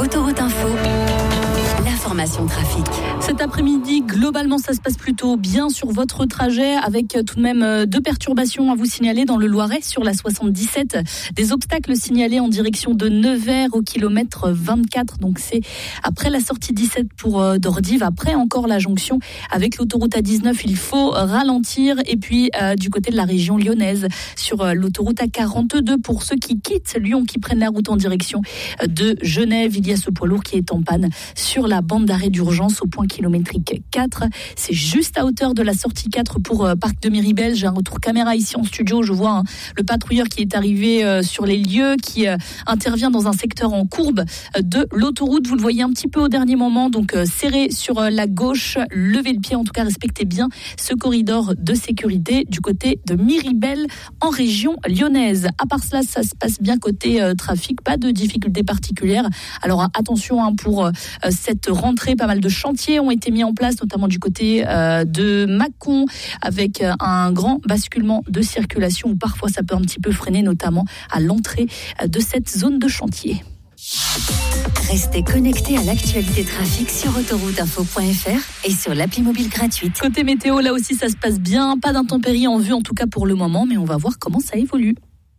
Autoroute Info, l'information trafic. Cet après-midi, globalement, ça se passe plutôt bien sur votre trajet, avec tout de même 2 perturbations à vous signaler dans le Loiret sur la 77. Des obstacles signalés en direction de Nevers au kilomètre 24. Donc c'est après la sortie 17 pour Dordives, après encore la jonction avec l'autoroute A19. Il faut ralentir. Et puis du côté de la région lyonnaise, sur l'autoroute A42, pour ceux qui quittent Lyon, qui prennent la route en direction de Genève, il y a ce poids lourd qui est en panne sur la bande d'arrêt d'urgence au point kilométrique 4. C'est juste à hauteur de la sortie 4 pour Parc de Miribel. J'ai un retour caméra ici en studio. Je vois le patrouilleur qui est arrivé sur les lieux, qui intervient dans un secteur en courbe de l'autoroute. Vous le voyez un petit peu au dernier moment, donc serré sur la gauche. Levez le pied, en tout cas respectez bien ce corridor de sécurité du côté de Miribel en région lyonnaise. À part cela, ça se passe bien côté trafic, pas de difficultés particulières. Alors attention pour cette rentrée, pas mal de chantiers ont été mis en place, notamment du côté de Mâcon, avec un grand basculement de circulation où parfois ça peut un petit peu freiner, notamment à l'entrée de cette zone de chantier. Restez connectés à l'actualité trafic sur autorouteinfo.fr et sur l'appli mobile gratuite. Côté météo, là aussi ça se passe bien, pas d'intempéries en vue en tout cas pour le moment, mais on va voir comment ça évolue.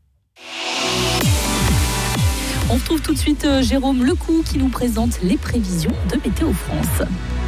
On retrouve tout de suite Jérôme Lecou qui nous présente les prévisions de Météo France.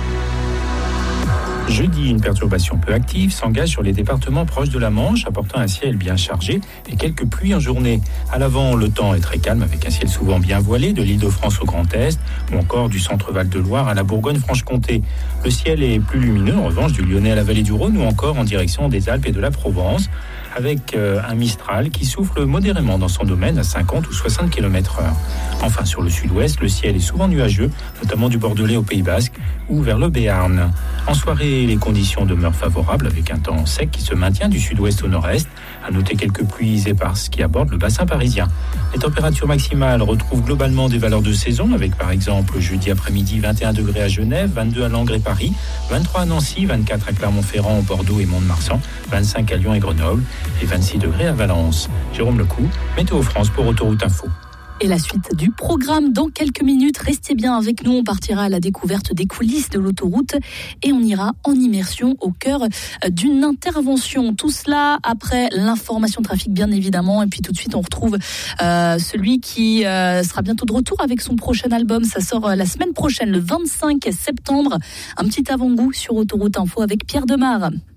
Jeudi, une perturbation peu active s'engage sur les départements proches de la Manche, apportant un ciel bien chargé et quelques pluies en journée. À l'avant, le temps est très calme avec un ciel souvent bien voilé de l'Île-de-France au Grand Est ou encore du centre Val-de-Loire à la Bourgogne-Franche-Comté. Le ciel est plus lumineux en revanche du Lyonnais à la vallée du Rhône ou encore en direction des Alpes et de la Provence, avec un Mistral qui souffle modérément dans son domaine à 50 ou 60 km/h. Enfin, sur le sud-ouest, le ciel est souvent nuageux, notamment du Bordelais au Pays Basque ou vers le Béarn. En soirée, les conditions demeurent favorables avec un temps sec qui se maintient du sud-ouest au nord-est. À noter quelques pluies éparses qui abordent le bassin parisien. Les températures maximales retrouvent globalement des valeurs de saison avec par exemple jeudi après-midi 21 degrés à Genève, 22 à Langres et Paris, 23 à Nancy, 24 à Clermont-Ferrand, Bordeaux et Mont-de-Marsan, 25 à Lyon et Grenoble et 26 degrés à Valence. Jérôme Lecou, Météo France pour Autoroute Info. Et la suite du programme dans quelques minutes. Restez bien avec nous, on partira à la découverte des coulisses de l'autoroute et on ira en immersion au cœur d'une intervention. Tout cela après l'information trafic bien évidemment, et puis tout de suite on retrouve celui qui sera bientôt de retour avec son prochain album. Ça sort la semaine prochaine, le 25 septembre. Un petit avant-goût sur Autoroute Info avec Pierre Demar.